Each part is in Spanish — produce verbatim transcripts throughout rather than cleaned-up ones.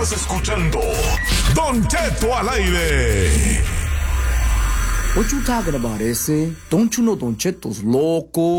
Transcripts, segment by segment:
Estás escuchando Don Cheto al aire. What you talking about, ese? Don't you know Don Cheto's loco?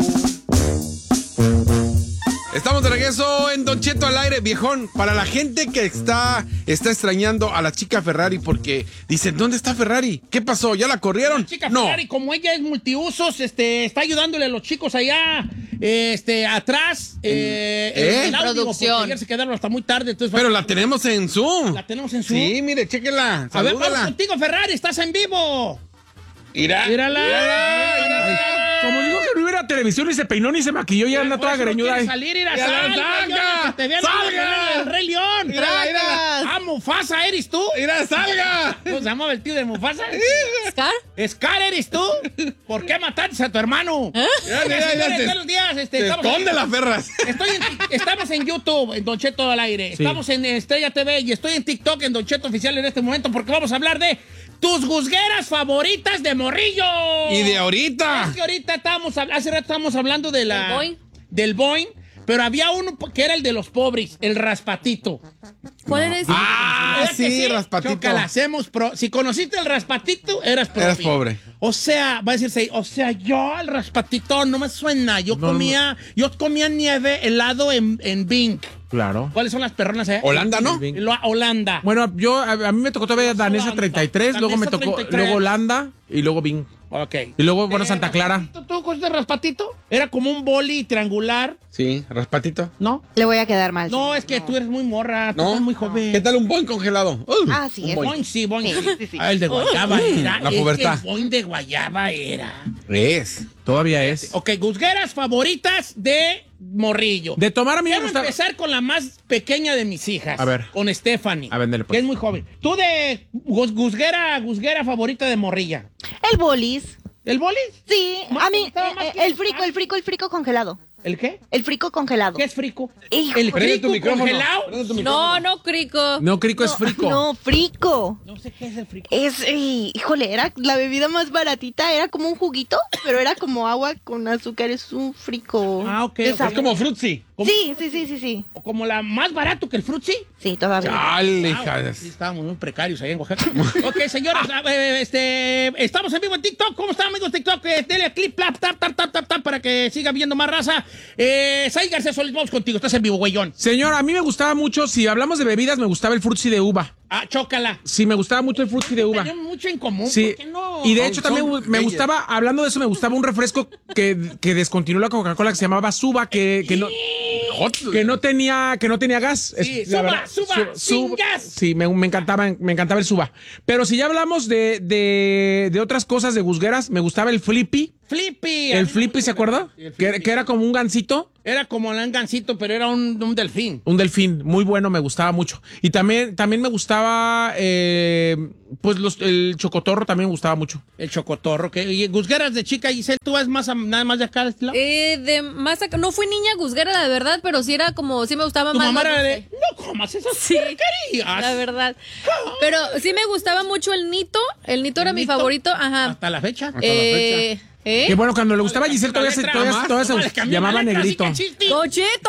Estamos de regreso en Don Cheto al aire, viejón. Para la gente que está, está extrañando a la chica Ferrari porque dicen, ¿dónde está Ferrari? ¿Qué pasó? ¿Ya la corrieron? La chica no. Ferrari, como ella es multiusos, este, está ayudándole a los chicos allá, este, atrás. Eh, ¿Eh? en el Producción. Ayer se quedaron hasta muy tarde. Entonces, Pero la tenemos en Zoom. La tenemos en Zoom. Sí, mire, chéquela. A ver, vamos Salúdala. contigo, Ferrari, estás en vivo. Mira. Mírala. Mírala, mírala. Como digo que no iba a televisión y se peinó ni se maquilló y anda toda greñuda ahí. Salir, ir a Ya, salga, salga, que te vean salga. el Rey León. Mira, mira. Ah, Mufasa, ¿eres tú? Mira, salga. ¿Cómo se llamaba el tío de Mufasa? ¿Scar? Scar, ¿eres tú? ¿Por qué mataste a tu hermano? Mira, mira, mira, Señores, te- buenos días. Este, Te estamos esconde en- las ferras. Estoy en, estamos en YouTube, en Don Cheto al aire. Sí. Estamos en Estrella T V y estoy en TikTok, en Don Cheto Oficial en este momento, porque vamos a hablar de tus guzgueras favoritas de morrillo. Y de ahorita. Es que ahorita estábamos, hab- hace rato estábamos hablando de la, ¿Del Boing? del Boing, pero había uno que era el de los pobres, el raspatito. ¿Cuál eres? Ah, ¿Verdad que sí, raspatito. Chócala, hacemos pro- si conociste el raspatito, eras pobre. Eras pobre. O sea, va a decirse, o sea, yo el raspatito no me suena. Yo No, comía, yo comía nieve helado en, en Bink. Claro. ¿Cuáles son las perronas, eh? Holanda, ¿no? Lo- Holanda. Bueno, yo a, a mí me tocó todavía Danesa Holanda. treinta y tres, luego me Danesa tocó treinta y tres. luego Holanda y luego Bing. Ok. Y luego, bueno, Eh, Santa Clara. ¿Raspatito? ¿Tú conociste el raspatito? Era como un boli triangular, Sí, raspatito. ¿no? Le voy a quedar mal. No, es que tú eres muy morra, tú ¿No? eres muy joven. ¿Qué tal un boing congelado? Uh, Ah, sí, un es boing. Boing, sí, boing. Sí, sí, sí. Ah, el de guayaba era. La es que pubertad. El boing de guayaba era. Es. Todavía es. Ok, guzgueras favoritas de morrillo. De tomar a mí me Quiero gusta. empezar con la más pequeña de mis hijas. A ver. Con Stephanie. A ver, dale, pues. Que es muy joven. Tú de gus- guzguera, guzguera favorita de morrilla. El bolis. ¿El bolis? Sí, Más- a mí, estaba más eh, que- el frico, el frico, el frico congelado. ¿El qué? El frico congelado. ¿Qué es frico? Hijo. ¿El Prende frico tu micrófono. congelado? Prende tu No, micrófono. no, Crico. No, Crico es No, frico. No, frico. No sé qué es el frico. Es, eh, híjole, era la bebida más baratita, era como un juguito, pero era como agua con azúcar, es un frico. Ah, ok, de ok. sabor. Es como frutzi. ¿Cómo? Sí, sí, sí, sí, sí. ¿O como la más barato que el frutzi? Sí, todavía. Dale, Ah, hija. de- sí, estábamos muy precarios ahí en Oaxaca. Ok, señores, a ver, este, estamos en vivo en TikTok. ¿Cómo están, amigos de TikTok? Eh, Dele a clip, tap, tap, tap, tap, tap, tap, para que siga viendo más raza. Eh, Sai García Solís, vamos contigo. Estás en vivo, güeyón. Señor, a mí me gustaba mucho, si hablamos de bebidas, me gustaba el frutzi de uva. Ah, chócala. Sí, me gustaba mucho el frutzi de uva. Tenemos mucho en común. Sí, ¿Por qué no? y de hecho Son también me bellas. gustaba, hablando de eso, me gustaba un refresco que, que descontinuó la Coca-Cola que se llamaba Suba, que, que no... Que no tenía, que no tenía gas. Sí, Es la Suba, verdad. Suba, Su- sin Suba- gas. Sí, me, me encantaba, me encantaba el Suba. Pero si ya hablamos de, de, de otras cosas de guzgueras, me gustaba el Flippy. Flippy. A mí El me Flippy, gusta ¿se acuerda? el Que, Flippy. que era como un gansito, Era como un gancito, pero era un, un delfín. un delfín, muy bueno, me gustaba mucho. Y también, también me gustaba, eh, pues los, el chocotorro también me gustaba mucho. El chocotorro. Que, y guzgueras de chica, Giselle, ¿tú vas más a- nada más de acá de este lado? Eh, de más acá, no fui niña guzguera, la verdad, pero sí era como, sí me gustaba Tu más. mamá lo era de, dulce. no comas esas Sí, porquerías. la verdad. Pero sí me gustaba mucho el Nito. El Nito era ¿El mi Nito? favorito. Ajá. Hasta la fecha. Eh, ¿eh? Que bueno, cuando le gustaba a Giselle todavía se, letra todavía, más, todavía se ¿cómo le cambió llamaba la letra? Negrito. Así que chiste. ¡Cocheto!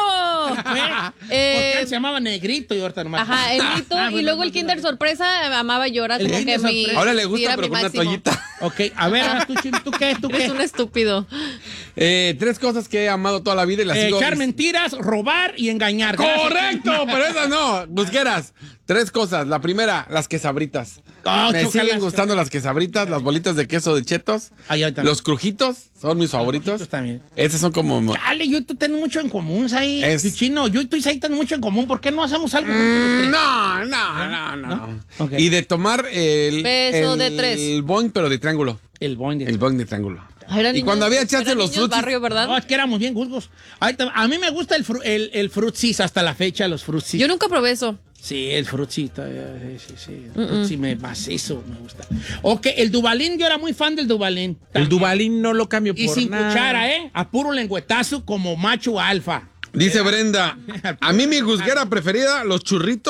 Eh, Eh, Porque él se llamaba Negrito y ahorita nomás. Ajá, el Nito. Ah, y bueno, luego el no, Kinder no. Sorpresa amaba llorar. El Como que Kinder mi, Sorpresa. Ahora le sí, gusta, era pero mi con una máximo. toallita. Ok, a ver, ahora tú, Chim, ¿tú qué? ¿Tú qué? Eres un estúpido. Eh, tres cosas que he amado toda la vida y las Eh, sigo. echar mentiras, robar y engañar. Correcto, pero esas no. Busqueras. Tres cosas. La primera, las quesabritas. Oh, Me chócalas. siguen gustando las quesabritas, las bolitas de queso de chetos. Ay, ay, también. Los crujitos son mis favoritos. crujitos también. Esos son como. Dale, yo y tú tenemos mucho en común, Sai. Es- Sí, Chino, yo y tú y Sai tenemos mucho en común. ¿Por qué no hacemos algo? Mm, No, no, no, no. ¿No? Ok. Y de tomar el. Beso el, de tres. El boing, pero de triángulo. El boing de... El boing de triángulo. Ay, eran Y niños- cuando había chance eran los niños frutis. barrio, ¿verdad? No, es que éramos bien guzgos. Ahí te- A mí me gusta el, fru- el, el frutsis hasta la fecha, los frutsis. Yo nunca probé eso. Sí, el frutsi, todavía, sí, sí, sí. El frutsi me macizo, me gusta. Ok, el Dubalín, yo era muy fan del Dubalín. El también. Dubalín no lo cambio por Y sin nada. cuchara, ¿eh? A puro lengüetazo como macho alfa. Dice Brenda, a mí mi guzguera preferida, los churritos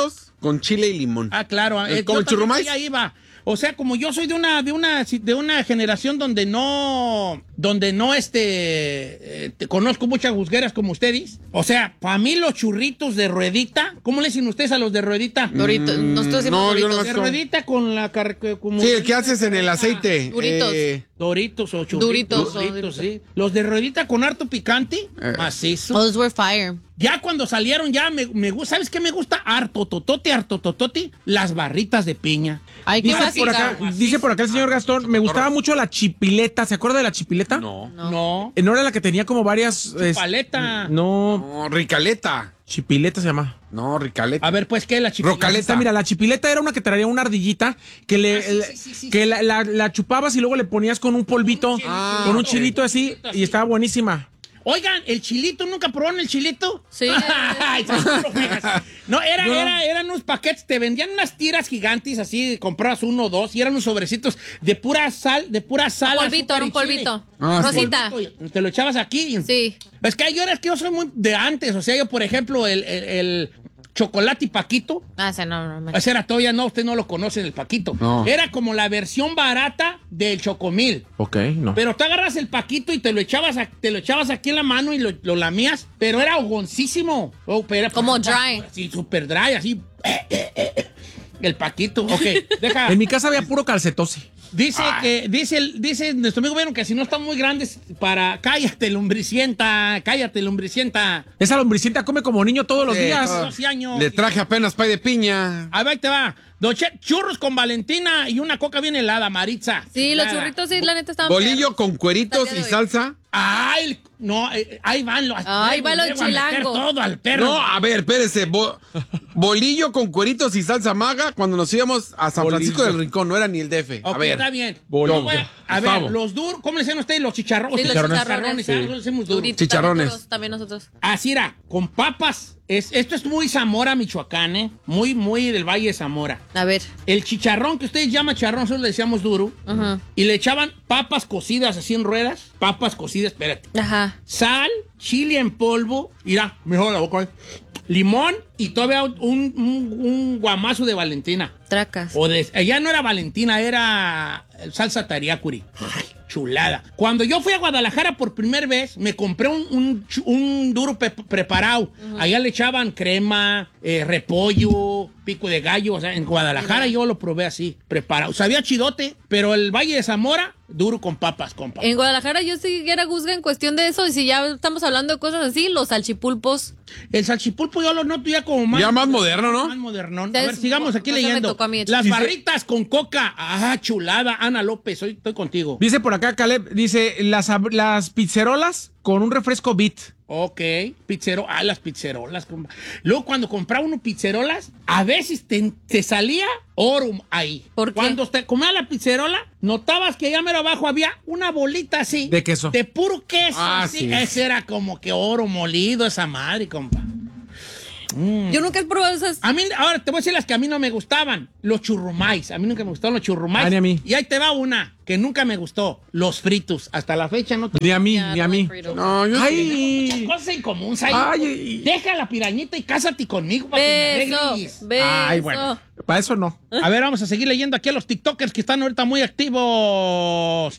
con chile y limón. Ah, claro. ¿El- eh, como yo el también churrumais? ahí iba. O sea, como yo soy de una, de una, de una generación donde no, donde no, este, eh, te conozco muchas juzgueras como ustedes. O sea, para mí los churritos de ruedita, ¿cómo le dicen ustedes a los de ruedita? Doritos. Nosotros decimos no, yo Doritos. no De Esto. ruedita con la car- como Sí, el que haces en el aceite. Duritos. Eh, Doritos o churritos. Duritos o Doritos, Doritos. sí. Los de ruedita con harto picante, Eh. macizo. Those were fire. Ya cuando salieron, ya me, me gusta. ¿Sabes qué me gusta? Harto totote, harto totote. Las barritas de piña. Ay, qué Dice por, acá, básica. dice por acá el señor Gastón, me gustaba mucho la chipileta. ¿Se acuerda de la chipileta? no. No. Eh, ¿No era la que tenía como varias... es- Paleta. no, No, ricaleta. chipileta se llama. No, ricaleta. A ver, pues, ¿qué? La chipileta. Rocaleta. Mira, la chipileta era una que traía una ardillita que le Ah, sí, el- sí, sí, sí, que sí. La, la- la chupabas y luego le ponías con un polvito, Ah, con un ok. chilito así, y estaba buenísima. Oigan, ¿el chilito? ¿Nunca probaron el chilito? Sí. Ay, son puro juegas. No, era, era, eran unos paquetes, te vendían unas tiras gigantes así, comprabas uno o dos y eran unos sobrecitos de pura sal, de pura sal. Polvito, azúcar era un y chile. polvito. Ah, sí. Rosita. Polvito, y te lo echabas aquí. Sí. Es que yo era que yo soy muy de antes, o sea, yo por ejemplo, el, el, el chocolate y paquito. Ah, ese no, no, no. Ese era todavía no, usted no lo conoce, el paquito. No. Era como la versión barata del chocomil. Ok, no. Pero tú agarras el paquito y te lo echabas, a- te lo echabas aquí en la mano y lo, lo lamías, pero era hogoncísimo. Oh, pero era- Como dry. Sí, super dry, así. El paquito. Ok, deja. En mi casa había puro calcetose. Dice que, dice, el- dice nuestro amigo Vieron que si no están muy grandes para. Cállate, lumbricienta, cállate, lumbricienta. Esa lombricita come como niño todos los Sí, días. todo. doce años. Le traje apenas pay de piña. Ahí va, ahí te va. Don Che, churros con Valentina y una coca bien helada, Maritza. Sí, los Nada. churritos sí, la neta estaban Bolillo perros. con cueritos Hasta el y día de hoy. salsa. Ay, no, eh, ahí van los. Ahí va lo luego a meter chilango. todo al perro. No, a ver, espérese. bo- bolillo con cueritos y salsa maga cuando nos íbamos a San Bolillo. Francisco del Rincón. No era ni el D F. Ok, a ver. está bien. Bolillo. Yo voy a, a ver, Gustavo. los duros, ¿cómo le dicen ustedes? Los chicharrones. Sí, los Ustedes chicharrones. ¿ah? Nosotros decimos duros. Duritos, Chicharrones. También, también nosotros. Así era, con papas. Es, esto es muy Zamora, Michoacán, ¿eh? Muy, muy del Valle de Zamora. A ver. El chicharrón que ustedes llaman chicharrón, nosotros le decíamos duro. Ajá. Y le echaban papas cocidas así en ruedas. Papas cocidas, espérate. Ajá. Sal, chile en polvo. Mira, mejor la boca. ¿eh? Limón y todavía un, un, un guamazo de Valentina. Tracas. O de, ella no era Valentina, era salsa tariacuri. Ay, chulada. Cuando yo fui a Guadalajara por primera vez, me compré un, un, chu- un duro pe- preparado. Allá le echaban crema, eh, repollo, pico de gallo. O sea, en Guadalajara yo lo probé así, preparado. Sabía chidote, pero el Valle de Zamora, duro con papas, compa. En Guadalajara yo sí era juzga en cuestión de eso. Y si ya estamos hablando de cosas así, los salchipulpos. El salchipulpo yo lo noto ya como más... Ya más moderno, ¿no? Más modernón. A Entonces, ver, sigamos aquí eso me leyendo. tocó a mí, Las Dice- barritas con coca. Ah, chulada. Ana López, hoy estoy contigo. Dice por acá Caleb, dice las, ab- las pizzerolas con un refresco Bit. Ok, pizzero, ah, las pizzerolas. compa. Luego, cuando compraba uno pizzerolas, a veces te, te salía oro ahí. ¿Por qué? Cuando te comía la pizzerola, notabas que allá mero abajo había una bolita así. ¿De queso? De puro queso. Ah, así. sí. Ese era como que oro molido, esa madre, compa. Yo nunca he probado esas. A mí, ahora te voy a decir las que a mí no me gustaban. Los churrumais. A mí nunca me gustaron los churrumais. Ah, ni a mí. Y ahí te va una que nunca me gustó. Los fritos. Hasta la fecha no te... Ni a mí, Ya, ni a no mí. like Fritos. No, yo Ay, Cosas en común, Sai. Ay. Deja la pirañita y cásate conmigo para que me Beso. arregles. Beso. ay, bueno. Para eso no. A ver, vamos a seguir leyendo aquí a los TikTokers que están ahorita muy activos.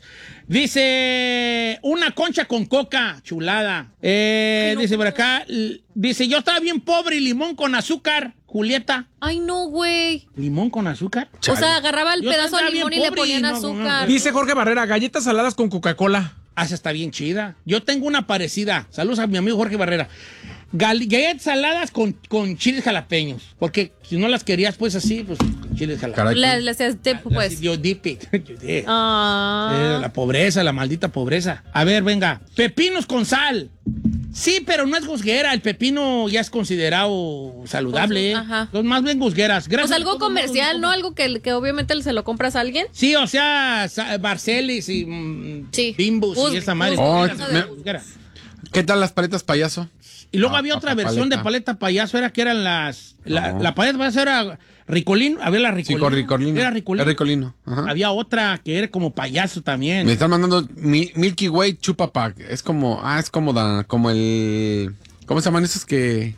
Dice, una concha con coca, chulada. Eh, dice por acá, l- dice, yo estaba bien pobre y limón con azúcar, Julieta. Ay, no, güey. ¿Limón con azúcar? O sea, agarraba el Yo pedazo de estaba bien limón y le pobre y ponían no, azúcar. no, Dice Jorge Barrera, galletas saladas con Coca-Cola. Ah, esa está bien chida. Yo tengo una parecida. Saludos a mi amigo Jorge Barrera. Gal- Galletas saladas con, con chiles jalapeños. Porque si no las querías, pues así, pues con chiles jalapeños. Caray. Le, le hacías tip, pues. Yo dip it. Yo dip. Ah. Eh, la pobreza, la maldita pobreza. A ver, venga. Pepinos con sal. Sí, pero no es gusguera. El pepino ya es considerado saludable. Pues, ajá. Son más bien gusgueras. O Gracias sea, a algo todos modos, comercial, ¿no? Algo que, que obviamente se lo compras a alguien. Sí, o sea, sa- Barcelis y mm, Sí. Bimbos Bus- y esa madre. bus- Oh, Gusguera, me- gusguera. ¿Qué tal las paletas payaso? Y luego Ah, había otra pa- versión paleta. de paleta payaso, era que eran las... La, No. la paleta payaso era Ricolino, había la Sí, Ricolino. con Ricolino. Era Ricolino. Es Ricolino. Ajá. Había otra que era como payaso también. Me están mandando mi- Milky Way Chupa Pack. Es como, ah, es como, da- como el, ¿cómo se llaman esos que,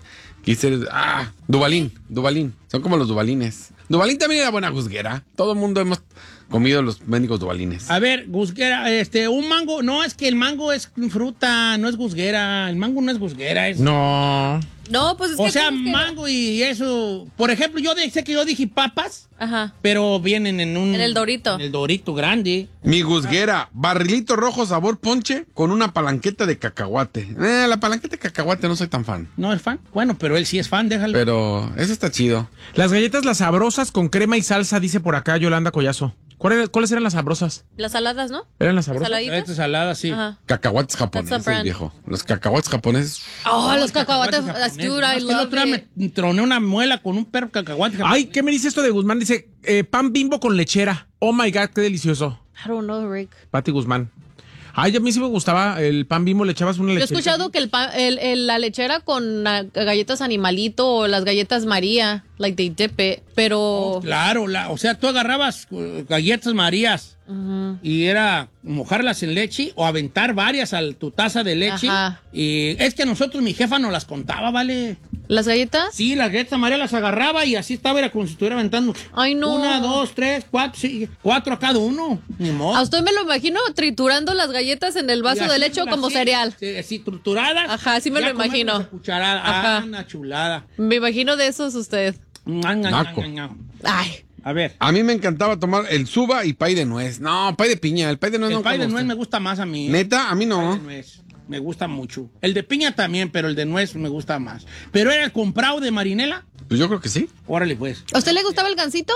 Quise, ah, Dubalín, Dubalín. Son como los Dubalines. Dubalín también era buena gusguera. Todo el mundo hemos comido los mendigos Dubalines. A ver, gusguera, este, un mango. No, es que el mango es fruta, no es gusguera. El mango no es gusguera. Es... No. No, pues es O que... sea, ¿cómo que no? mango y eso. Por ejemplo, yo sé que yo dije papas, Ajá. pero vienen en un... En el Dorito. En el Dorito grande. Mi gusguera, barrilito rojo sabor ponche con una palanqueta de cacahuate. Eh, la palanqueta de cacahuate no soy tan fan. ¿No es fan? Bueno, pero él sí es fan, déjalo. Pero eso está chido. Las galletas las sabrosas con crema y salsa, dice por acá Yolanda Collazo. ¿Cuál era- ¿Cuáles eran las sabrosas? Las saladas, ¿no? ¿Eran las sabrosas? ¿Saladitas? Esta salada, sí. Ajá. Cacahuates That's a japoneses, brand. viejo. Los cacahuates japoneses. Oh, los cacahuates cacahuates. japoneses. Dude, No, I es que el love otro día it. me troné una muela con un perro cacahuate japonés. Ay, ¿qué me dice esto de Guzmán? Dice, eh, pan Bimbo con lechera. Oh my God, qué delicioso. I don't know, Rick. Pati Guzmán. Ay, a mí sí me gustaba el pan Bimbo, le echabas una Yo he lechera. escuchado que el, pa- el, el- la lechera con ah, galletas Animalito o las galletas María, like they dip it, pero... Claro, la, o sea, tú agarrabas uh, galletas Marías y era mojarlas en leche o aventar varias a tu taza de leche. Ajá. Y es que a nosotros mi jefa nos las contaba, ¿vale? ¿Las galletas? Sí, las galletas María las agarraba y así estaba, era como si estuviera aventando. Ay, no. Una, dos, tres, cuatro, sí, cuatro a cada uno. Ni modo. A usted me lo imagino triturando las galletas en el vaso Y de leche haciéndolas como así, cereal. sí, Así trituradas. Ajá, así me ya lo imagino. comérmelas a cucharada. Ajá. Ah, una chulada. Me imagino de esos usted. Naco. Ay. A ver. A mí me encantaba tomar el suba y pay de nuez. No, pay de piña. El pay de nuez El no pay de me nuez gusta. me gusta más a mí. Neta, a mí El no. de nuez me gusta mucho. El de piña también, pero el de nuez me gusta más. ¿Pero era el comprado de marinela? Pues yo creo que sí. Órale, pues. ¿A usted le gustaba el gansito?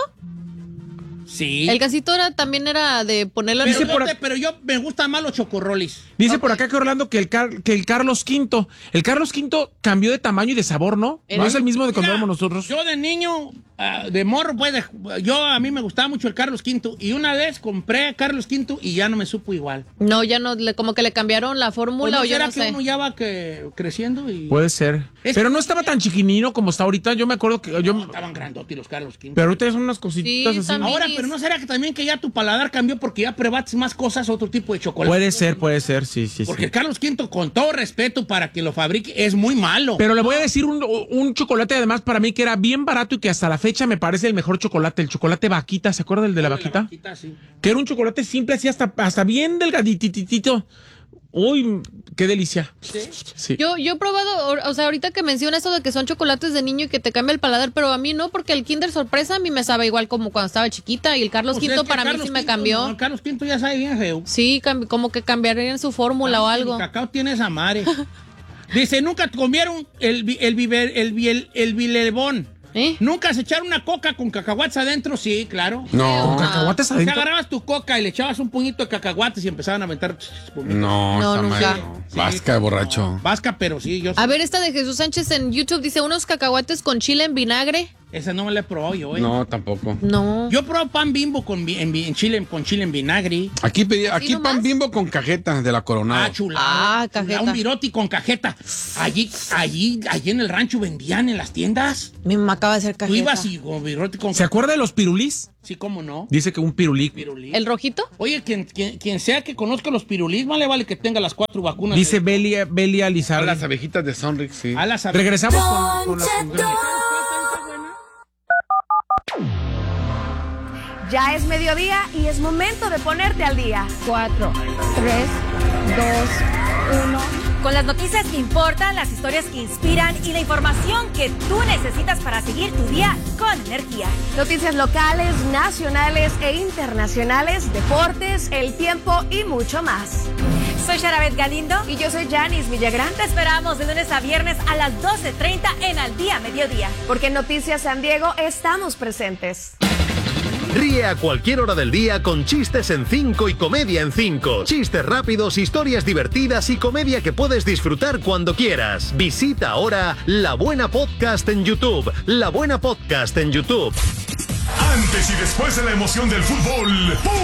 Sí. El gansito era, también era de ponerlo en pero, el... por fíjate, pero yo me gustan más los chocorrolis. Dice por acá que Orlando que el, Car- que el Carlos Quinto. El Carlos Quinto cambió de tamaño y de sabor, ¿no? No es el mismo de cuando Mira, éramos nosotros. Yo de niño, ah, de morro, pues, de- yo a mí me gustaba mucho el Carlos Quinto. Y una vez compré a Carlos Quinto y ya no me supo igual. No, ya no, le- como que le cambiaron la Pues, fórmula ¿no o yo será no que sé. uno ya va que, creciendo y... Puede ser. Es Pero que- no estaba tan chiquinino como está ahorita. Yo me acuerdo que yo. No, estaban grandotes los Carlos Quinto. Pero ahorita son unas cositas Sí, así. también. Ahora, pero ¿no será que también que ya tu paladar cambió porque ya probaste más cosas, otro tipo de chocolate? Puede ser, puede ser, sí, sí, Porque sí. el Carlos Quinto, con todo respeto para que lo fabrique, es muy malo. Pero le voy a decir un, un chocolate además para mí que era bien barato y que hasta la fecha me parece el mejor chocolate, el chocolate vaquita, ¿se acuerda del de la vaquita? sí. Que era un chocolate simple, así hasta, hasta bien delgadititito. Uy, qué delicia. Sí. Yo, yo he probado, o- o sea, ahorita que menciona eso de que son chocolates de niño y que te cambia el paladar, pero a mí no, porque el Kinder Sorpresa a mí me sabe igual como cuando estaba chiquita y el Carlos Pues es Quinto que para mí Carlos sí me Quinto, cambió. no, el Carlos Quinto ya sabe bien feo. Sí, cambi- como que cambiarían su fórmula o algo. El cacao tiene esa madre. Dice, nunca comieron el, vi- el, viver- el, vi- el, el vilebón. ¿Eh? ¿Nunca se echaron una coca con cacahuates adentro? Sí, claro. ¿Con No. cacahuates O sea, adentro? agarrabas tu coca y le echabas un puñito de cacahuates y empezaban a aventar espumitas. No, No, está nunca. mal. no. Vasca de borracho. Vasca, pero sí, yo A ver, esta de Jesús Sánchez en YouTube dice unos cacahuates con chile en vinagre. esa no me la he probado yo, ¿eh? No, tampoco. No. Yo probé pan Bimbo con, vi- en, vi- en chile, con chile en vinagre. Aquí pedí, aquí nomás? pan Bimbo con cajeta de la Coronado. Ah, chulada. Ah, chulada, cajeta. Un viroti con cajeta. Allí, allí, allí en el rancho vendían en las tiendas. Mi mamá acaba de hacer Tú cajeta. ibas y con viroti con ¿Se acuerda de los pirulís? Sí, cómo no. Dice que un pirulí. Pirulí. ¿El rojito? Oye, quien, quien, quien sea que conozca los pirulís, más le vale que tenga las cuatro vacunas. Dice Belia, Belia A Lizardi. las abejitas de Sonrix, sí. A las Regresamos con, con las... Ya es mediodía y es momento de ponerte al día. Cuatro, tres, dos, uno. Con las noticias que importan, las historias que inspiran y la información que tú necesitas para seguir tu día con energía. Noticias locales, nacionales e internacionales, deportes, el tiempo y mucho más. Soy Sharabet Galindo y yo soy Janice Villagrán. Te esperamos de lunes a viernes a las doce treinta en Al Día Mediodía. Porque en Noticias San Diego estamos presentes. Ríe a cualquier hora del día con chistes en cinco y comedia en cinco. Chistes rápidos, historias divertidas y comedia que puedes disfrutar cuando quieras. Visita ahora La Buena Podcast en YouTube. La Buena Podcast en YouTube. Antes y después de la emoción del fútbol.